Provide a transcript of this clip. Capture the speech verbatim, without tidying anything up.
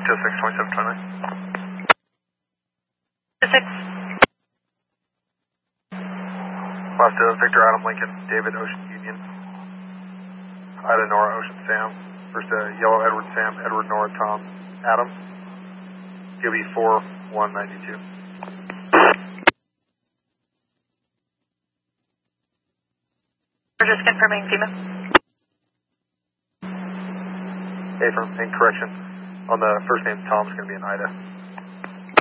to six twenty-seven twenty-nine. six. Left to Victor Adam Lincoln, David Ocean Union. Ida Nora Ocean Sam. First to Yellow Edward Sam, Edward Nora Tom Adam. Q B four one ninety-two. We're just confirming female. Affirm, in correction. On the first name, Tom is going to be an Ida.